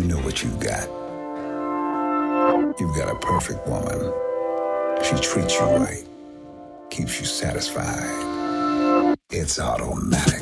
know what you've got. You've got a perfect woman. She treats you right, keeps you satisfied. It's automatic.